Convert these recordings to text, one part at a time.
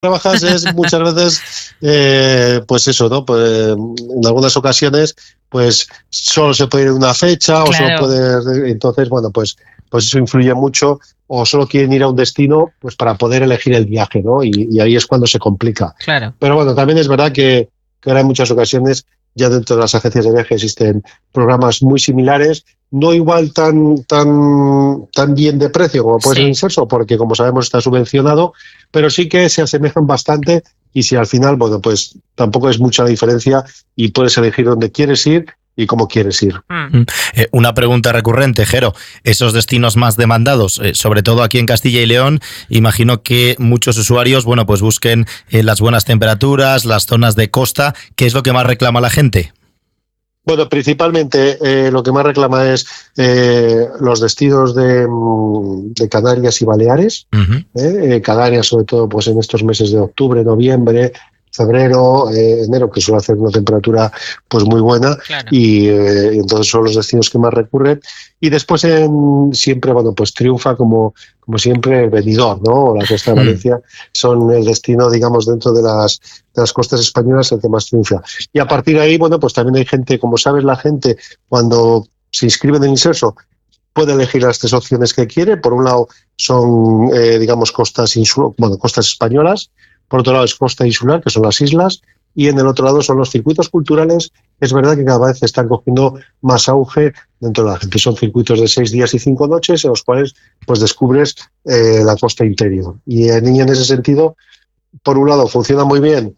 trabajas es muchas veces, pues eso, ¿no? Pues, en algunas ocasiones, pues solo se puede ir una fecha, o solo puede, entonces, bueno, pues eso influye mucho, o solo quieren ir a un destino, pues para poder elegir el viaje, ¿no? Y ahí es cuando se complica. Claro. Pero bueno, también es verdad que ahora en muchas ocasiones ya dentro de las agencias de viaje existen programas muy similares, no igual tan bien de precio como puede ser Inserso, porque como sabemos está subvencionado, pero sí que se asemejan bastante y si al final, bueno, pues tampoco es mucha la diferencia y puedes elegir dónde quieres ir y cómo quieres ir. Una pregunta recurrente, Jero, esos destinos más demandados, sobre todo aquí en Castilla y León, imagino que muchos usuarios, bueno, pues busquen las buenas temperaturas, las zonas de costa. ¿Qué es lo que más reclama la gente? Bueno, principalmente lo que más reclama es los destinos de Canarias y Baleares. Canarias, sobre todo, pues en estos meses de octubre, noviembre, febrero, enero, que suele hacer una temperatura pues muy buena, y entonces son los destinos que más recurren. Y después siempre, bueno, pues triunfa como siempre Benidorm, ¿no? O la costa de Valencia son el destino, digamos, dentro de las costas españolas el que más triunfa. Y a partir de ahí, bueno, pues también hay gente, como sabes, la gente cuando se inscriben en Inserso puede elegir las 3 opciones que quiere. Por un lado son, digamos, costas españolas. Por otro lado es costa insular, que son las islas, y en el otro lado son los circuitos culturales. Es verdad que cada vez están cogiendo más auge dentro de la gente. Son circuitos de 6 días y 5 noches en los cuales pues descubres la costa interior. Y en ese sentido, por un lado funciona muy bien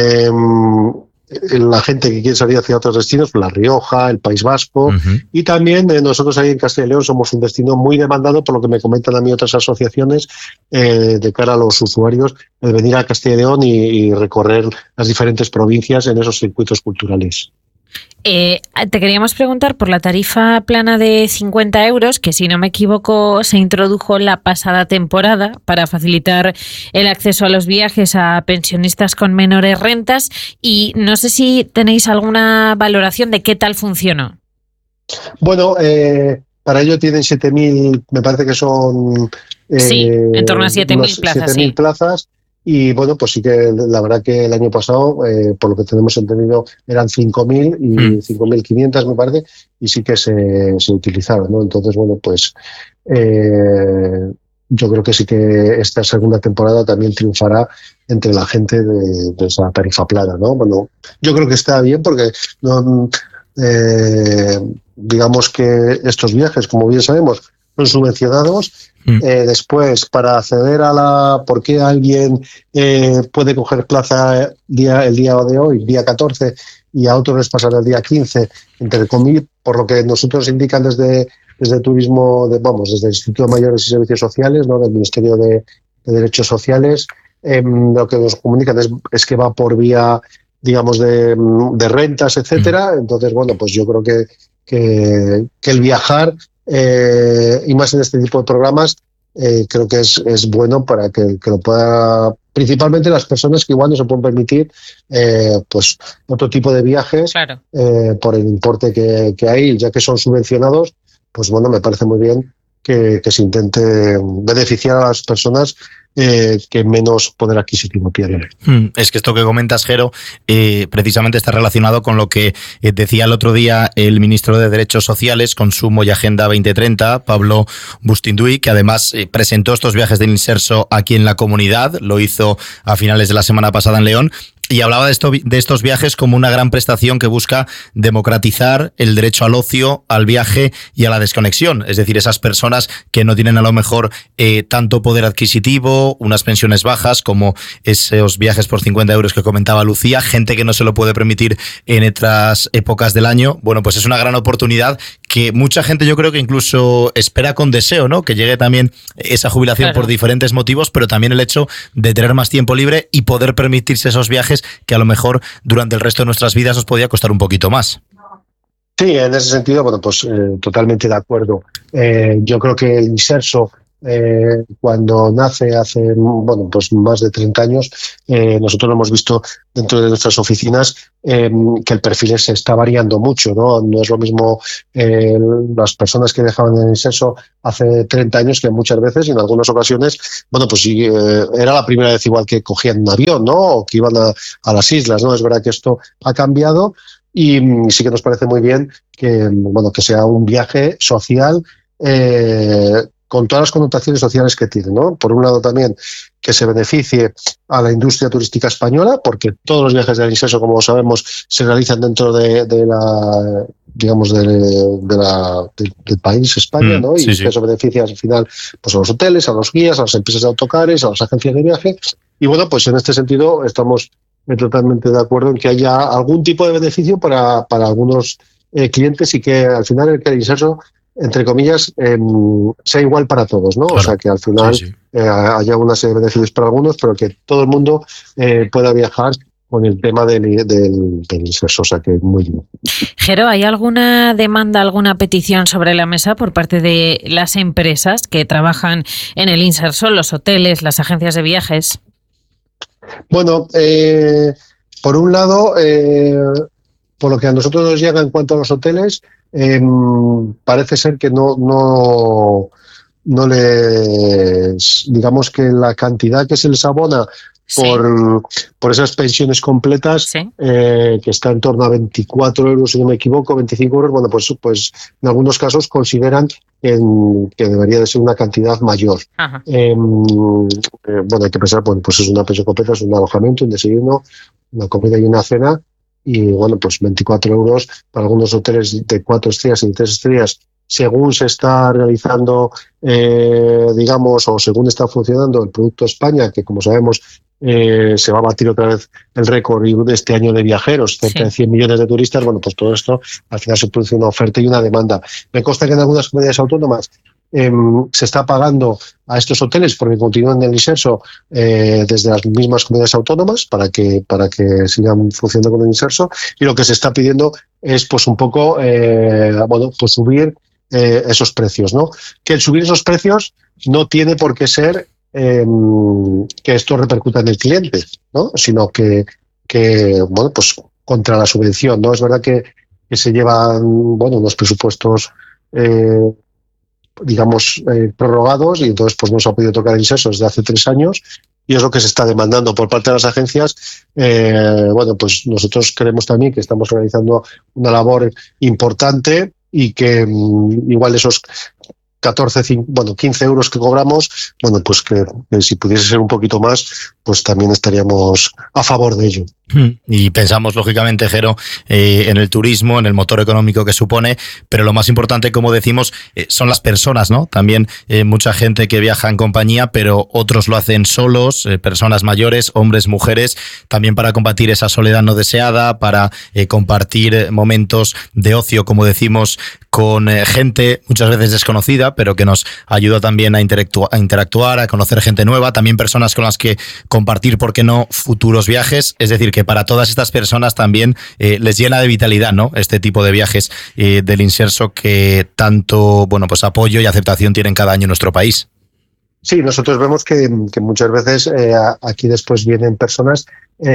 la gente que quiere salir hacia otros destinos, La Rioja, el País Vasco, y también nosotros ahí en Castilla y León somos un destino muy demandado, por lo que me comentan a mí otras asociaciones, de cara a los usuarios, el venir a Castilla y León y recorrer las diferentes provincias en esos circuitos culturales. Te queríamos preguntar por la tarifa plana de 50 euros, que si no me equivoco se introdujo la pasada temporada para facilitar el acceso a los viajes a pensionistas con menores rentas, y no sé si tenéis alguna valoración de qué tal funcionó. Bueno, para ello tienen 7.000, me parece que son... en torno a 7.000 plazas. 7.000 plazas. Y bueno, pues sí que la verdad que el año pasado, por lo que tenemos entendido, eran 5.000 y 5.500 me parece, y sí que se utilizaron, ¿no? Entonces, bueno, pues yo creo que sí que esta segunda temporada también triunfará entre la gente de esa tarifa plana, ¿no? Bueno, yo creo que está bien porque no, digamos que estos viajes, como bien sabemos, son subvencionados. Después, para acceder ¿por qué alguien puede coger plaza el día de hoy, día 14, y a otros les pasará el día 15, entre comillas, por lo que nosotros indican desde Turismo, desde el Instituto de Mayores y Servicios Sociales, ¿no? Del Ministerio de Derechos Sociales, lo que nos comunican es que va por vía, digamos, de rentas, etcétera. Entonces, bueno, pues yo creo que el viajar, y más en este tipo de programas, creo que es bueno para que lo pueda, principalmente las personas que igual no se pueden permitir pues otro tipo de viajes, por el importe que hay, ya que son subvencionados. Pues bueno, me parece muy bien que se intente beneficiar a las personas que menos poder adquisitivo tienen. Es que esto que comentas, Jero, precisamente está relacionado con lo que decía el otro día el ministro de Derechos Sociales, Consumo y Agenda 2030, Pablo Bustinduy, que además presentó estos viajes del Inserso aquí en la comunidad, lo hizo a finales de la semana pasada en León, y hablaba de estos viajes como una gran prestación que busca democratizar el derecho al ocio, al viaje y a la desconexión. Es decir, esas personas que no tienen a lo mejor tanto poder adquisitivo, unas pensiones bajas, como esos viajes por 50 euros que comentaba Lucía, gente que no se lo puede permitir en otras épocas del año. Bueno, pues es una gran oportunidad que mucha gente, yo creo que incluso espera con deseo, ¿no? Que llegue también esa jubilación por diferentes motivos, pero también el hecho de tener más tiempo libre y poder permitirse esos viajes que a lo mejor durante el resto de nuestras vidas nos podía costar un poquito más. Sí, en ese sentido, bueno, pues totalmente de acuerdo. Yo creo que el Inserso cuando nace hace pues más de 30 años, nosotros lo hemos visto dentro de nuestras oficinas, que el perfil se está variando mucho, ¿no? No es lo mismo las personas que dejaban el inserso hace 30 años, que muchas veces y en algunas ocasiones, pues sí, era la primera vez igual que cogían un avión, ¿no? O que iban a las islas, ¿no? Es verdad que esto ha cambiado y sí que nos parece muy bien que sea un viaje social, con todas las connotaciones sociales que tiene, ¿no? Por un lado también que se beneficie a la industria turística española, porque todos los viajes del inserso, como sabemos, se realizan dentro de la, digamos, del país España, ¿no? Y que eso beneficia al final pues a los hoteles, a los guías, a las empresas de autocares, a las agencias de viaje. Y pues en este sentido estamos totalmente de acuerdo en que haya algún tipo de beneficio para algunos clientes y que al final el inserso, entre comillas, sea igual para todos, ¿no? Claro. O sea, que al final haya una serie de beneficios para algunos, pero que todo el mundo pueda viajar con el tema del inserso, o sea, que es muy bien. Jero, ¿hay alguna demanda, alguna petición sobre la mesa por parte de las empresas que trabajan en el inserso, los hoteles, las agencias de viajes? Bueno, por un lado, por lo que a nosotros nos llega en cuanto a los hoteles, parece ser que no les, digamos que la cantidad que se les abona por esas pensiones completas, que está en torno a 24 euros, si no me equivoco, 25 euros, pues en algunos casos consideran que debería de ser una cantidad mayor. Hay que pensar, pues es una pensión completa, es un alojamiento, un desayuno, una comida y una cena. Y pues 24 euros para algunos hoteles de 4 estrellas y 3 estrellas, según se está realizando, digamos, o según está funcionando el Producto España, que como sabemos se va a batir otra vez el récord de este año de viajeros, cerca de 100 millones de turistas. Pues todo esto al final se produce una oferta y una demanda. Me consta que en algunas comunidades autónomas se está pagando a estos hoteles porque continúan en el inserso desde las mismas comunidades autónomas para que sigan funcionando con el inserso, y lo que se está pidiendo es pues un poco pues subir esos precios, ¿no? Que el subir esos precios no tiene por qué ser que esto repercuta en el cliente, ¿no? Sino que pues contra la subvención, ¿no? Es verdad que se llevan unos presupuestos digamos, prorrogados, y entonces pues no se ha podido tocar el inserso desde hace 3 años, y es lo que se está demandando por parte de las agencias. Pues nosotros creemos también que estamos realizando una labor importante y que igual esos 15 euros que cobramos, pues que si pudiese ser un poquito más, pues también estaríamos a favor de ello. Y pensamos, lógicamente, Jero, en el turismo, en el motor económico que supone, pero lo más importante, como decimos, son las personas, ¿no? También mucha gente que viaja en compañía, pero otros lo hacen solos, personas mayores, hombres, mujeres, también para combatir esa soledad no deseada, para compartir momentos de ocio, como decimos, con gente muchas veces desconocida, pero que nos ayuda también a interactuar, a conocer gente nueva, también personas con las que compartir, ¿por qué no?, futuros viajes. Es decir, que para todas estas personas también les llena de vitalidad, ¿no?, este tipo de viajes del inserso que tanto pues apoyo y aceptación tienen cada año en nuestro país. Sí, nosotros vemos que muchas veces aquí después vienen personas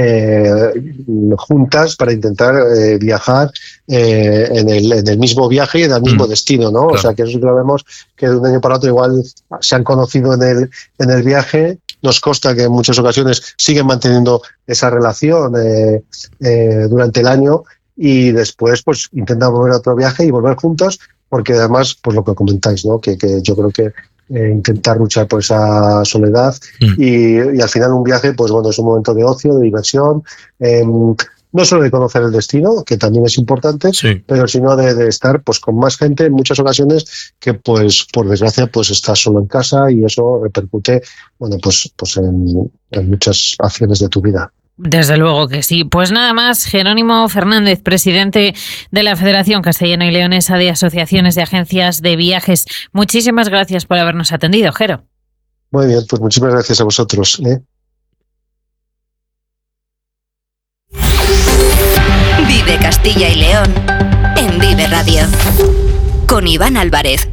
juntas para intentar viajar en el mismo viaje y en el mismo destino, ¿no? Claro. O sea, que eso lo vemos, que de un año para otro igual se han conocido en el viaje. Nos consta que en muchas ocasiones siguen manteniendo esa relación durante el año, y después pues intentan volver a otro viaje y volver juntos, porque además, pues lo que comentáis, ¿no? Que yo creo que intentar luchar por esa soledad y al final un viaje, pues es un momento de ocio, de diversión, no solo de conocer el destino, que también es importante, pero sino de estar pues con más gente en muchas ocasiones que pues por desgracia pues estás solo en casa, y eso repercute pues en muchas acciones de tu vida. Desde luego que sí. Pues nada más, Jerónimo Fernández, presidente de la Federación Castellana y Leonesa de Asociaciones de Agencias de Viajes. Muchísimas gracias por habernos atendido, Jero. Muy bien, pues muchísimas gracias a vosotros. Vive Castilla y León en Vive Radio con Iván Álvarez.